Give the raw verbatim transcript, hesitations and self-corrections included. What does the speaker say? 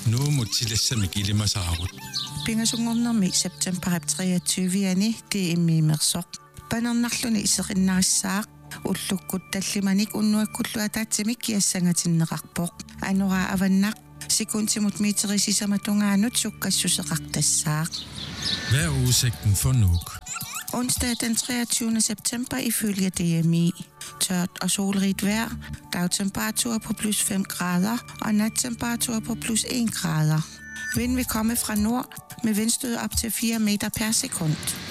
Nu mutilassa kilmasaagut. Pingasungornermi september treogtyve-ani tiimmiimersoq. Panernerluni iserinnarissaaq ullukkut tallimanik unnuakkullu ataatsimik kiassangatinneqarpoq. Anuraa avannaq sekuntimut meterisisamatugaanut sukkassuseqartassaaq. Hvad er udsigten for Nuuk? Onsdag den treogtyvende september ifølge D M I. Tørt og solrigt vejr, dagtemperatur på plus fem grader og nattemperatur på plus en grader. Vind vil komme fra nord med vindstød op til fire meter per sekund.